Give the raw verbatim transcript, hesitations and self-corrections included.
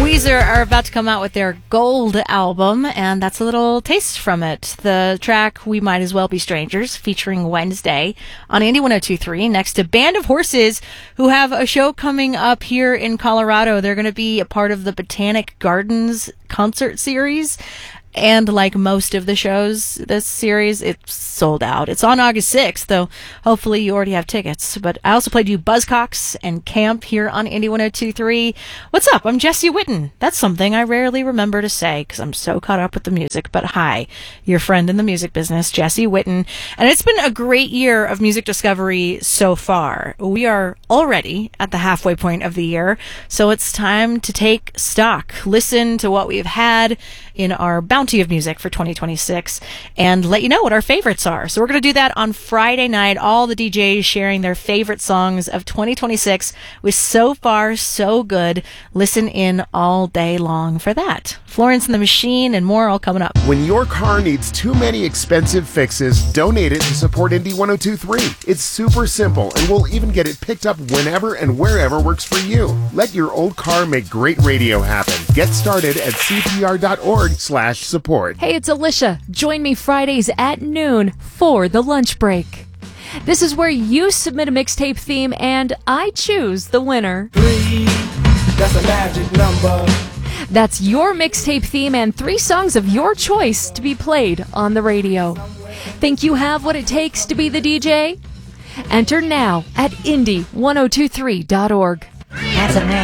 Weezer are about to come out with their Gold album, and that's a little taste from it. The track We Might As Well Be Strangers, featuring Wednesday on Indie one oh two point three, next to Band of Horses, who have a show coming up here in Colorado. They're going to be a part of the Botanic Gardens concert series. And like most of the shows this series, it's sold out. It's on August sixth, though hopefully you already have tickets. But I also played you Buzzcocks and Camp here on Indie one oh two point three. What's up? I'm Jesse Witten. That's something I rarely remember to say because I'm so caught up with the music. But hi, your friend in the music business, Jesse Witten. And it's been a great year of music discovery so far. We are already at the halfway point of the year, so it's time to take stock. Listen to what we've had in our bounty of music for twenty twenty-six and let you know what our favorites are. So we're going to do that on Friday night. All the D Js sharing their favorite songs of twenty twenty-six with So Far So Good. Listen in all day long for that. Florence and the Machine and more all coming up. When your car needs too many expensive fixes, donate it to support Indie one oh two point three. It's super simple, and we'll even get it picked up whenever and wherever works for you. Let your old car make great radio happen. Get started at c p r dot org slash support. Hey, it's Alicia. Join me Fridays at noon for the lunch break. This is where you submit a mixtape theme and I choose the winner. Three, that's a magic number. That's your mixtape theme and three songs of your choice to be played on the radio. Think you have what it takes to be the D J? Enter now at indie one oh two three dot org. That's a man.